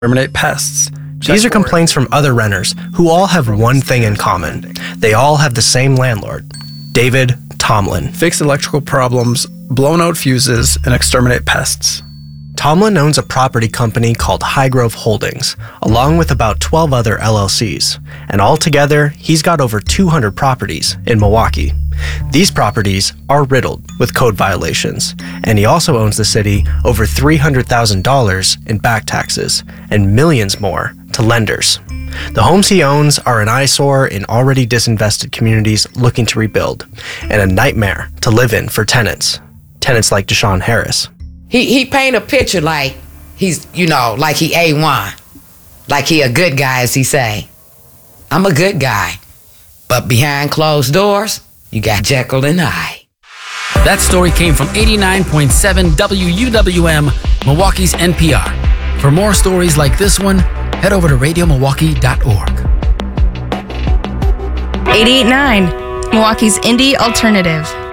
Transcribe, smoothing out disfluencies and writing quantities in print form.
Terminate pests. These are complaints from other renters who all have one thing in common. They all have the same landlord, David Tomlin. Fix electrical problems, blown out fuses, and exterminate pests. Tomlin owns a property company called Highgrove Holdings, along with about 12 other LLCs, and altogether, he's got over 200 properties in Milwaukee. These properties are riddled with code violations, and he also owes the city over $300,000 in back taxes and millions more to lenders. The homes he owns are an eyesore in already disinvested communities looking to rebuild, and a nightmare to live in for tenants like Deshaun Harris. He paint a picture like he's, like he A1. Like he a good guy, as he say. I'm a good guy. But behind closed doors, you got Jekyll and Hyde. That story came from 89.7 WUWM, Milwaukee's NPR. For more stories like this one, head over to radiomilwaukee.org. 88.9, Milwaukee's indie alternative.